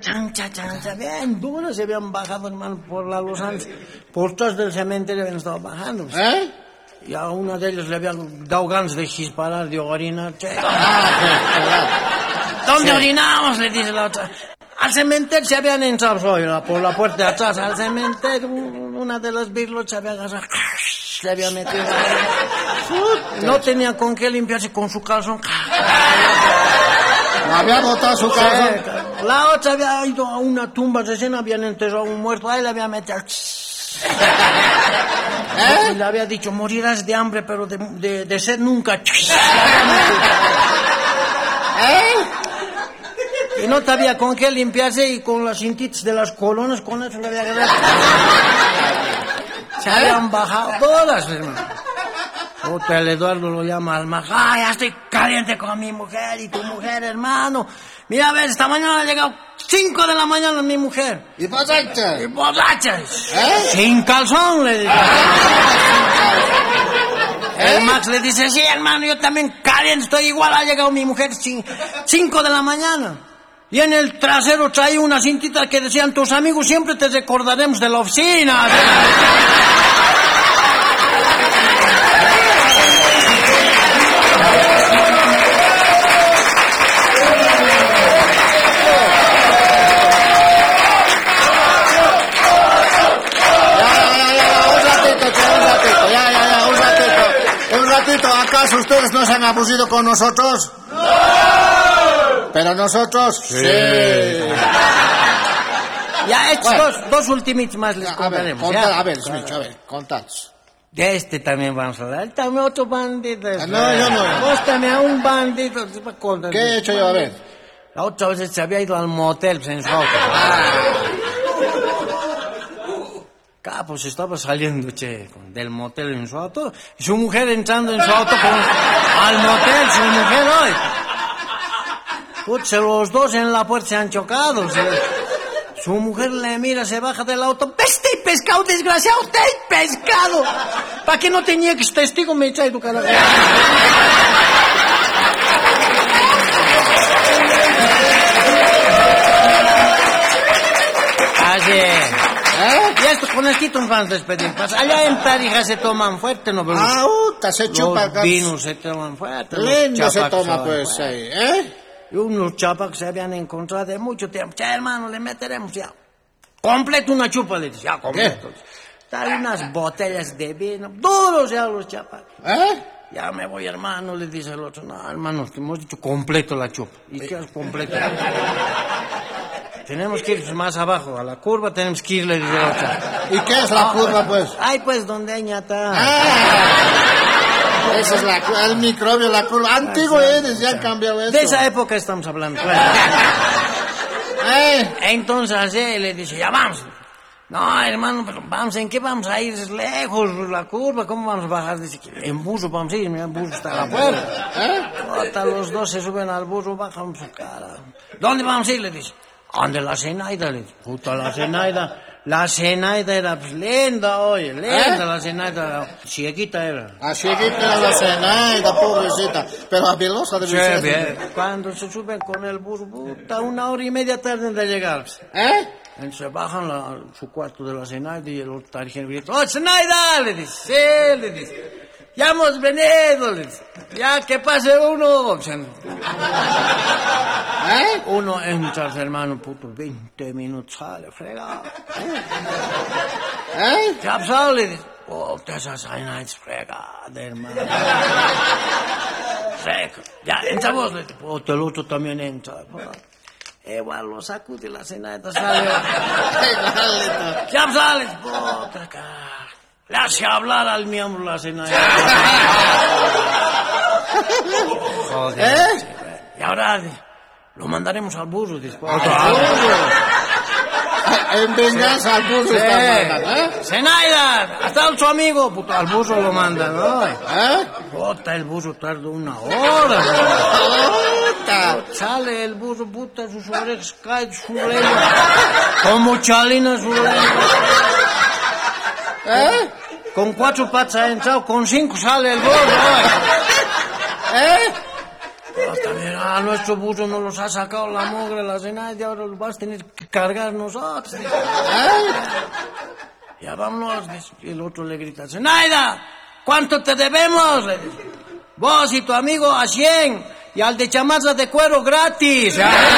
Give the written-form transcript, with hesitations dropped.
bien duras, se habían bajado, hermano, por la Los Andes, por todas del cementerio habían estado bajando. Y a una de ellas le habían dado ganas de disparar, de orinar. ¿Dónde orinamos? Le dice la otra. Al cementerio se habían entrado por la puerta de atrás, al cementerio, una de las birlos se había agarrado, se había metido ahí. No tenía con qué limpiarse con su calzón. Había botado su calzón. La otra había ido a una tumba, recién habían enterrado a un muerto, ahí le había metido. Le había dicho, morirás de hambre, pero de sed nunca. Y no sabía con qué limpiarse y con las cintitas de las colonas, con eso le había agarrado. Se habían bajado todas, hermano. El Eduardo lo llama al mar. ¡Ay, ya estoy caliente con mi mujer y tu mujer, hermano! Mira, a ver, esta mañana ha llegado 5 de la mañana mi mujer. ¿Y borracha? ¡Y borracha! Sin calzón, le dice. El Max le dice, sí, hermano, yo también caliente, estoy igual, ha llegado mi mujer 5 de la mañana. Y en el trasero traía una cintita que decían, tus amigos siempre te recordaremos de la oficina. ¿Acaso ustedes no se han abusido con nosotros? ¡No! Pero nosotros sí. Ya estos dos ultimitos más les contaremos. A ver, contad. De este también vamos a dar. También otro bandito. No, yo no. Vos también a un bandito. ¿Qué he hecho yo? A ver. La otra vez se había ido al motel en su auto. Pues estaba saliendo, del motel en su auto, y su mujer entrando en su auto al motel, su mujer hoy. Los dos en la puerta se han chocado. Su mujer le mira, se baja del auto. ¡Este pescado, desgraciado! ¡Este pescado! ¿Para qué no tenía que ser testigo? Me echa tu cara. Así es. Y esto con esto nos van a despedir. Allá en Tarija se toman fuerte, ¿no? Se chupa. Los vinos se toman fuerte. Lindo se toma, pues, ahí, Y unos chapas que se habían encontrado de mucho tiempo. Hermano, le meteremos ya. Completo una chupa, le dice. Ya, completo. Trae unas botellas de vino. Duros ya los chapas. Ya me voy, hermano, le dice el otro. No, hermano, que hemos dicho completo la chupa. ¿Y qué es completo? Tenemos que ir más abajo, a la curva tenemos que irle de otra. ¿Y qué es la curva, pues? Ay, pues, donde hay ñata. Esa es el microbio, la curva. Antiguo eres, ya han cambiado eso. De esa época estamos hablando. Entonces, le dice, ya vamos. No, hermano, pero vamos, ¿en qué vamos a ir? Es lejos la curva, ¿cómo vamos a bajar? Dice, en buzo vamos a ir, mira, el buzo está a la puerta. Los dos se suben al buzo, bajan su cara. ¿Dónde vamos a ir? Le dice. ¿Dónde la Zenaida? Le dice, puta, la Zenaida. La Zenaida era pues, linda, oye, linda la Zenaida. Cieguita era. Cieguita era la Zenaida, pobrecita. Pero habilosa de ser. Bien. Cuando se suben con el bus, puta, 1 hora y media tardan de llegar. Entonces bajan su cuarto de la Zenaida y el otro tarijero grita, ¡oh, Zenaida! Le dice, sí, le dice. Ya hemos venido, le dice. Ya que pase uno. Uno entra, hermano, puto, 20 minutos sale, fregado. Ya sale, le dice. Puta, esa Zenaida es fregada, hermano. Ya, entra vos, le dice. Puta, el otro también entra. Igual lo sacude la Zenaida, sale. Ya sale, puta, cara. Le hace hablar al miembro la Zenaida. Joder. Y ahora lo mandaremos al burro después. En venganza al burro está mandando, Zenaida, hasta su amigo. Puta, al burro lo mandan, ¿no? Puta, el burro tarda 1 hora. Puta. Sale el burro, puta, sus orejas caen, su lengua. Como chalina su lengua. Con 4 patas ha entrado, con 5 sale el burro. Hasta mira, a nuestro buzo nos los ha sacado la mugre, la Zenaida, y ahora los vas a tener que cargar nosotros. Ya vámonos. Y el otro le grita, Zenaida, ¿cuánto te debemos? Le dice, vos y tu amigo a 100 y al de chamarras de cuero gratis.